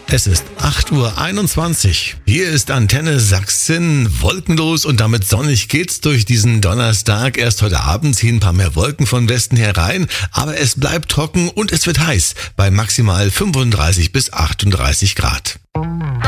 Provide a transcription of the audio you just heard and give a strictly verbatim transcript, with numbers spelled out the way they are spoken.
Es ist acht Uhr einundzwanzig. Hier ist Antenne Sachsen. Wolkenlos und damit sonnig geht's durch diesen Donnerstag. Erst heute Abend ziehen ein paar mehr Wolken von Westen herein, aber es bleibt trocken und es wird heiß bei maximal fünfunddreißig bis achtunddreißig Grad.